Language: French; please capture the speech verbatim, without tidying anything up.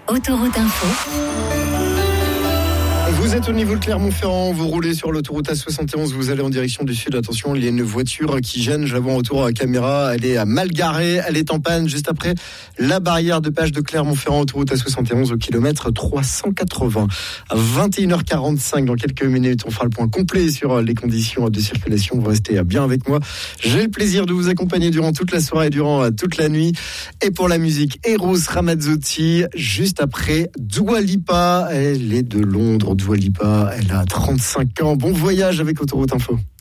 Autoroute Info. Vous êtes au niveau de Clermont-Ferrand, vous roulez sur l'autoroute A soixante et onze, vous allez en direction du sud. Attention, il y a une voiture qui gêne, je la vois en retour à la caméra, elle est mal garée, elle est en panne juste après la barrière de Page de Clermont-Ferrand, autoroute A soixante et onze au kilomètre trois cent quatre-vingts. À vingt et une heures quarante-cinq, dans quelques minutes, on fera le point complet sur les conditions de circulation. Vous restez bien avec moi. J'ai le plaisir de vous accompagner durant toute la soirée, durant toute la nuit. Et pour la musique, Eros Ramazzotti, juste après Dua Lipa. Elle est de Londres, Dua Lipa, elle a trente-cinq ans. Bon voyage avec Autoroute Info.